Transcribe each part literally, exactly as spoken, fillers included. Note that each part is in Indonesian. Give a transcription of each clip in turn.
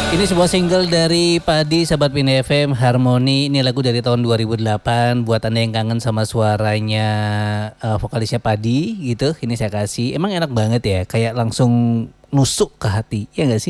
Ini sebuah single dari Padi, sahabat Pin F M, Harmoni. Ini lagu dari tahun dua ribu delapan. Buat Anda yang kangen sama suaranya uh, vokalisnya Padi gitu, ini saya kasih. Emang enak banget ya, kayak langsung nusuk ke hati, ya gak sih?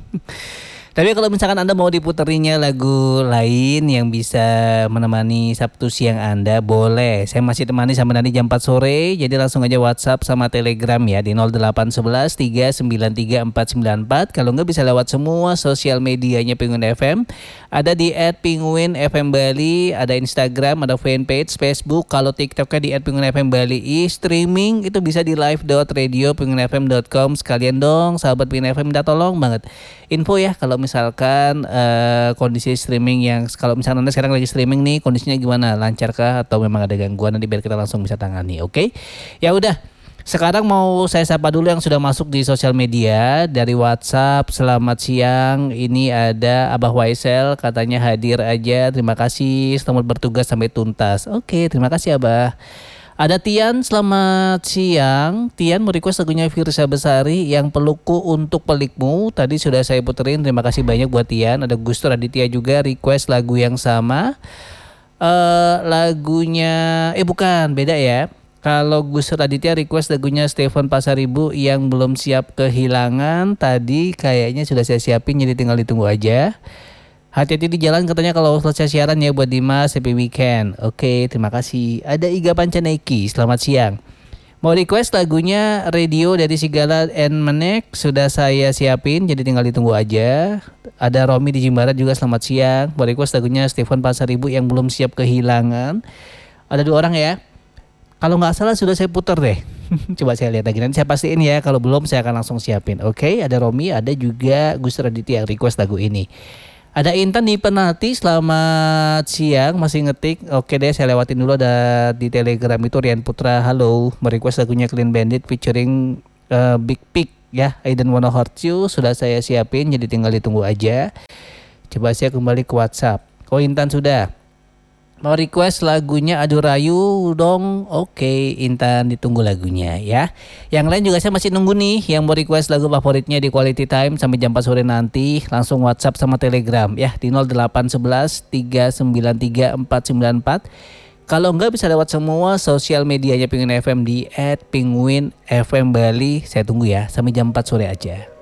Tapi kalau misalkan Anda mau diputerinya lagu lain yang bisa menemani Sabtu siang Anda, boleh. Saya masih temani sampai nanti jam empat sore. Jadi langsung aja WhatsApp sama Telegram ya di nol delapan satu satu tiga sembilan tiga empat sembilan empat. Kalau nggak bisa lewat semua sosial medianya Penguin F M. Ada di et penguin f m bali, ada Instagram, ada fanpage Facebook. Kalau TikToknya di et penguin f m bali. Streaming itu bisa di live dot radio penguin f m dot com. Sekalian dong sahabat Penguin F M, minta tolong banget info ya kalau misalkan uh, kondisi streaming yang kalau misalkan Anda sekarang lagi streaming nih, kondisinya gimana, lancarkah atau memang ada gangguan, nanti biar kita langsung bisa tangani. Oke, okay? Ya udah, sekarang mau saya sapa dulu yang sudah masuk di sosial media dari WhatsApp. Selamat siang, ini ada Abah Waisel, katanya hadir aja, terima kasih, selamat bertugas sampai tuntas. Oke, okay, terima kasih Abah. Ada Tian, selamat siang. Tian mau request lagunya Firsa Besari yang Pelukku Untuk Pelikmu. Tadi sudah saya puterin, terima kasih banyak buat Tian. Ada Gustur Aditya juga request lagu yang sama. Uh, lagunya, eh bukan, beda ya. Kalau Gustur Aditya request lagunya Stefan Pasaribu yang Belum Siap Kehilangan. Tadi kayaknya sudah saya siapin, jadi tinggal ditunggu aja. Hati-hati di jalan katanya kalau selesai siaran ya buat Dimas, happy weekend. Oke, terima kasih. Ada Iga Pancaneki, selamat siang. Mau request lagunya Radio dari Sigala and Menek, sudah saya siapin, jadi tinggal ditunggu aja. Ada Romi di Jimbaran juga, selamat siang. Mau request lagunya Stefan Pasaribu yang Belum Siap Kehilangan. Ada dua orang ya. Kalau nggak salah sudah saya putar deh. Coba saya lihat lagi, nanti saya pastiin ya. Kalau belum saya akan langsung siapin. Oke, ada Romi, ada juga Gus Raditya yang request lagu ini. Ada Intan di Penalti, selamat siang, masih ngetik. Oke deh, saya lewatin dulu. Ada di Telegram itu Rian Putra, halo, merequest lagunya Clean Bandit featuring uh, Big Pig ya, I Don't Wanna Hurt You. Sudah saya siapin, jadi tinggal ditunggu aja. Coba saya kembali ke WhatsApp. Oh, Intan sudah mau request lagunya Adu Rayu dong. Oke, Intan, ditunggu lagunya ya. Yang lain juga saya masih nunggu nih, yang mau request lagu favoritnya di Quality Time sampai jam empat sore nanti. Langsung WhatsApp sama Telegram ya di nol delapan satu satu tiga sembilan tiga empat sembilan empat. Kalau enggak bisa lewat semua sosial medianya Penguin F M di et penguin f m bali. Saya tunggu ya sampai jam empat sore aja.